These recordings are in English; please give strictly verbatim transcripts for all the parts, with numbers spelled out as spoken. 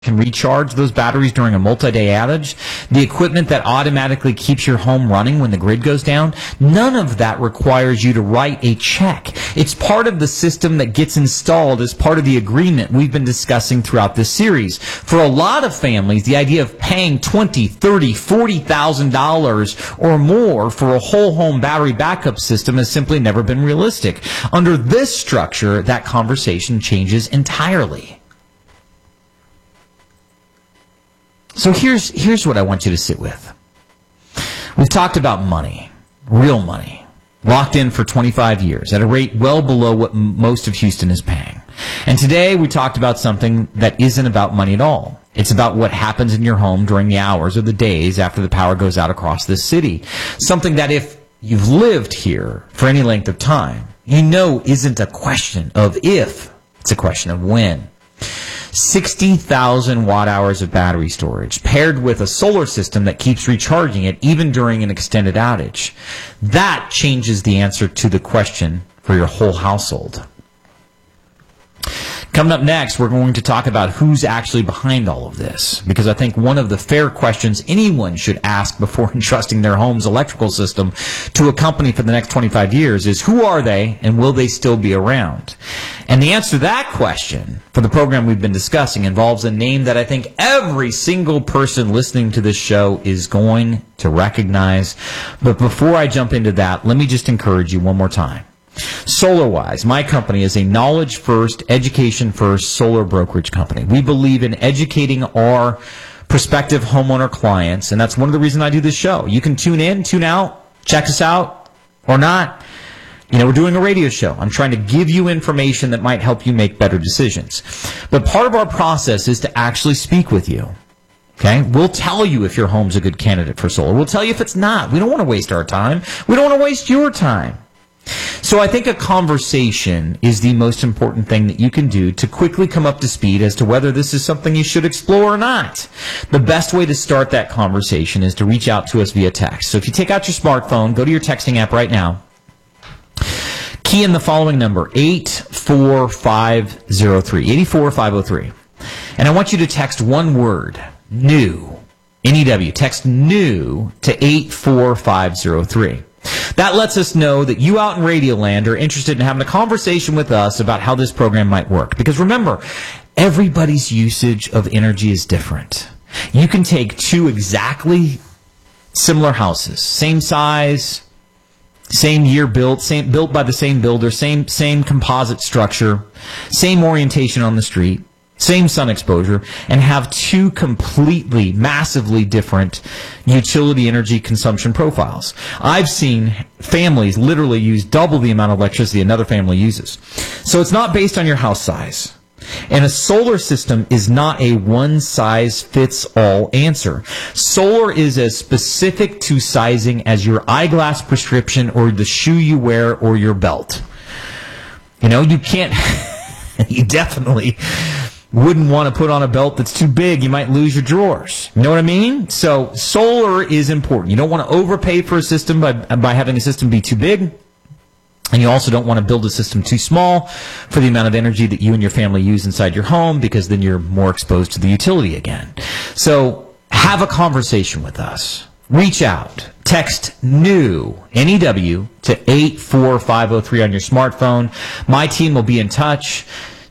can recharge those batteries during a multi-day outage, the equipment that automatically keeps your home running when the grid goes down, none of that requires you to write a check. It's part of the system that gets installed as part of the agreement we've been discussing throughout this series. For a lot of families, the idea of paying twenty, thirty, forty thousand dollars or more for a whole home battery backup system has simply never been realistic. Under this structure, that conversation changes entirely. So here's here's what I want you to sit with. We've talked about money, real money, locked in for twenty-five years at a rate well below what m- most of Houston is paying. And today we talked about something that isn't about money at all. It's about what happens in your home during the hours or the days after the power goes out across this city. Something that if you've lived here for any length of time, you know isn't a question of if, it's a question of when. sixty thousand watt hours of battery storage paired with a solar system that keeps recharging it even during an extended outage. That changes the answer to the question for your whole household. Coming up next, we're going to talk about who's actually behind all of this, because I think one of the fair questions anyone should ask before entrusting their home's electrical system to a company for the next twenty-five years is, who are they and will they still be around? And the answer to that question for the program we've been discussing involves a name that I think every single person listening to this show is going to recognize. But before I jump into that, let me just encourage you one more time. SolarWise, my company, is a knowledge-first, education-first solar brokerage company. We believe in educating our prospective homeowner clients, and that's one of the reasons I do this show. You can tune in, tune out, check us out, or not. You know, we're doing a radio show. I'm trying to give you information that might help you make better decisions. But part of our process is to actually speak with you. Okay? We'll tell you if your home's a good candidate for solar. We'll tell you if it's not. We don't want to waste our time. We don't want to waste your time. So I think a conversation is the most important thing that you can do to quickly come up to speed as to whether this is something you should explore or not. The best way to start that conversation is to reach out to us via text. So if you take out your smartphone, go to your texting app right now, key in the following number, eight four five zero three, eight four five zero three. And I want you to text one word, new, N E W. Text new to eight four five zero three. That lets us know that you out in Radio Land are interested in having a conversation with us about how this program might work. Because remember, everybody's usage of energy is different. You can take two exactly similar houses, same size, same year built, same built by the same builder, same same composite structure, same orientation on the street, same sun exposure, and have two completely, massively different utility energy consumption profiles. I've seen families literally use double the amount of electricity another family uses. So it's not based on your house size. And a solar system is not a one-size-fits-all answer. Solar is as specific to sizing as your eyeglass prescription or the shoe you wear or your belt. You know, you can't, you definitely wouldn't want to put on a belt that's too big. You might lose your drawers. You know what I mean? So solar is important. You don't want to overpay for a system by, by having a system be too big. And you also don't want to build a system too small for the amount of energy that you and your family use inside your home, because then you're more exposed to the utility again. So have a conversation with us. Reach out. Text new, N E W, to eight four five zero three on your smartphone. My team will be in touch.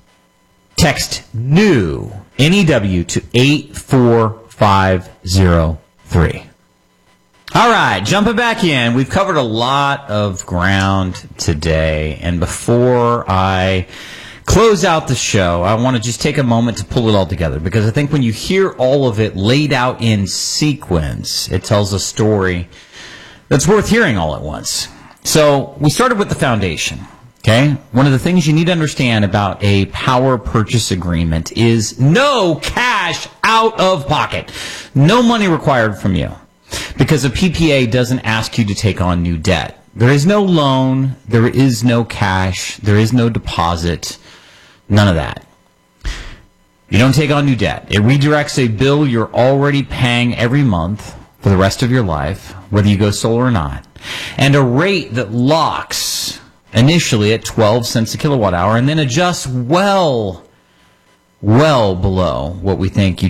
Text new, N E W, to eight four five zero three. All right, jumping back in. We've covered a lot of ground today, and before I close out the show, I want to just take a moment to pull it all together, because I think when you hear all of it laid out in sequence, it tells a story that's worth hearing all at once. So we started with the foundation. Okay, one of the things you need to understand about a power purchase agreement is no cash out of pocket. No money required from you, because a P P A doesn't ask you to take on new debt. There is no loan, there is no cash, there is no deposit, none of that. You don't take on new debt. It redirects a bill you're already paying every month for the rest of your life, whether you go solar or not, and a rate that locks initially at twelve cents a kilowatt hour and then adjusts well well below what we think